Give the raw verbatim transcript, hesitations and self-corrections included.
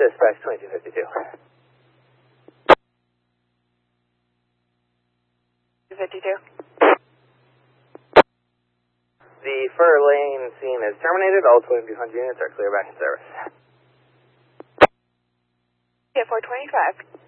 Dispatch twenty-two fifty-two. two fifty-two. The Fur Lane scene is terminated. All twenty-two hundred units are clear back in service. Yeah, four twenty-five.